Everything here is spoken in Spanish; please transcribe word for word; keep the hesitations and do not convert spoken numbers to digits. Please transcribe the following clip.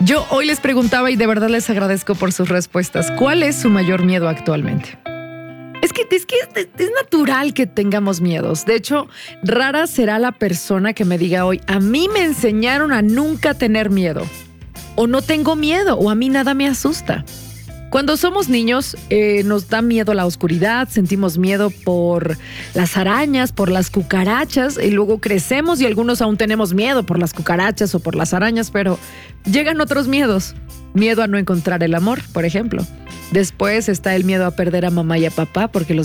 Yo hoy les preguntaba y de verdad les agradezco por sus respuestas. ¿Cuál es su mayor miedo actualmente? Es que, es que es, es natural que tengamos miedos. De hecho, rara será la persona que me diga hoy, a mí me enseñaron a nunca tener miedo. O no tengo miedo, o a mí nada me asusta. Cuando somos niños, eh, nos da miedo la oscuridad, sentimos miedo por las arañas, por las cucarachas, y luego crecemos y algunos aún tenemos miedo por las cucarachas o por las arañas, pero llegan otros miedos. Miedo a no encontrar el amor, por ejemplo. Después está el miedo a perder a mamá y a papá porque los